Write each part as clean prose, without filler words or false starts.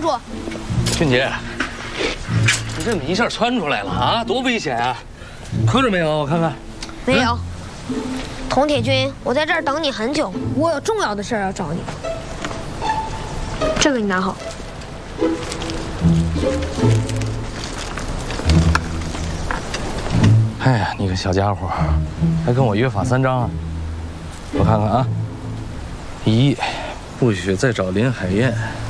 住！ 俊杰，你这么一下窜出来了啊，多危险啊！磕着没有？我看看。 没有。童铁军，我在这儿等你很久，我有重要的事儿要找你。这个你拿好。 哎呀，你个小家伙，还跟我约法三章啊！我看看啊，一，不许再找林海燕；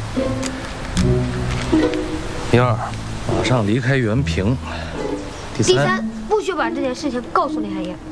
第二，马上离开原平；第三， 不许把这件事情告诉林海燕。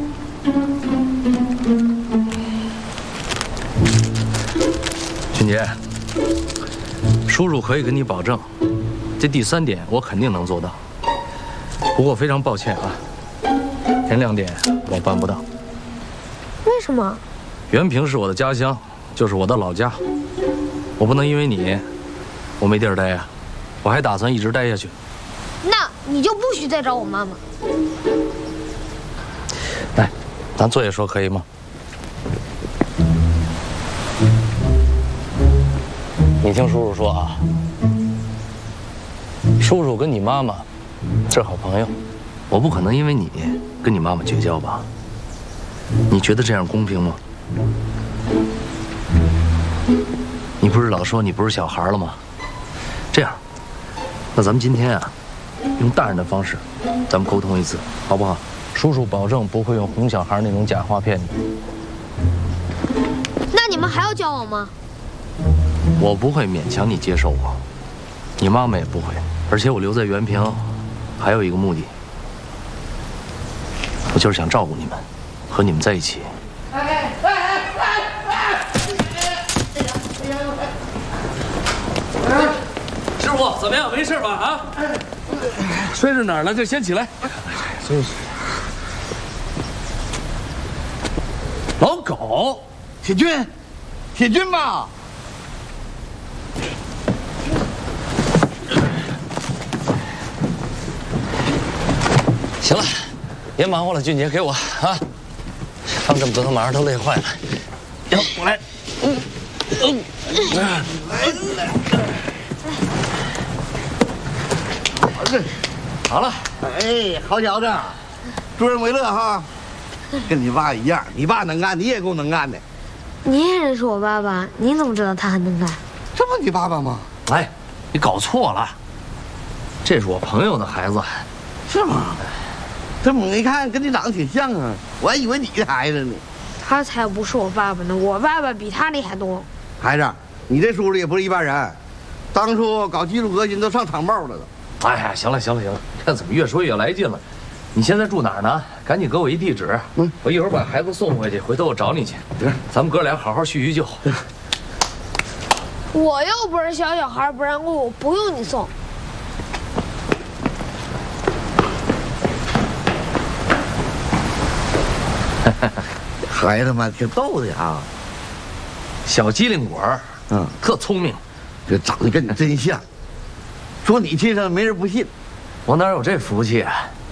俊杰，叔叔可以跟你保证，这第三点我肯定能做到。不过非常抱歉啊，前两点我办不到。 为什么？ 原平是我的家乡，就是我的老家，我不能因为你，我没地儿待呀。我还打算一直待下去。 那你就不许再找我妈妈。 来，咱坐下说可以吗？你听叔叔说啊，叔叔跟你妈妈是好朋友，我不可能因为你跟你妈妈绝交吧？你觉得这样公平吗？你不是老说你不是小孩了吗？这样，那咱们今天啊，用大人的方式，咱们沟通一次，好不好？叔叔保证不会用哄小孩那种假话骗你。 那你们还要交往吗？ 我不会勉强你接受我，你妈妈也不会。而且我留在原平，还有一个目的，我就是想照顾你们，和你们在一起。师傅，怎么样？没事吧？啊？摔着哪儿了？就先起来。真是。老狗， 铁军，铁军吧。 行了，别忙活了，俊杰，给我啊！帮这么多忙都累坏了。行，我来。好了。 哎，好小子，助人为乐哈，跟你爸一样，你爸能干，你也够能干的。 你也认识我爸爸，你怎么知道他很能干？ 这不你爸爸吗？ 哎，你搞错了，这是我朋友的孩子。 是吗？这么一看跟你长得挺像啊，我还以为你的孩子呢。 他才不是我爸爸呢，我爸爸比他厉害多。 孩子，你这叔叔也不是一般人，当初搞技术革新都上厂报了都。 哎呀，行了，看怎么越说越来劲了。你现在住哪儿呢？赶紧给我一地址，我一会儿把孩子送回去，回头我找你去。咱们哥俩好好叙叙旧。 我又不是小孩不让路，不用你送。 孩子们挺逗的啊， 小机灵鬼儿，特聪明， 这长得跟你真像。说你亲生没人不信。 我哪有这福气啊？